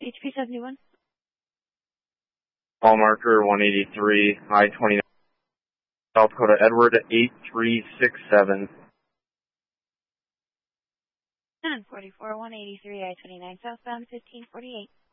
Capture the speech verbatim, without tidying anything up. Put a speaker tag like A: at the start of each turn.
A: H P seventy-one.
B: Call marker one eighty-three, I twenty-nine, South Dakota Edward eight three six seven.
A: ten forty-four, one eighty-three, I twenty-nine, southbound fifteen forty-eight.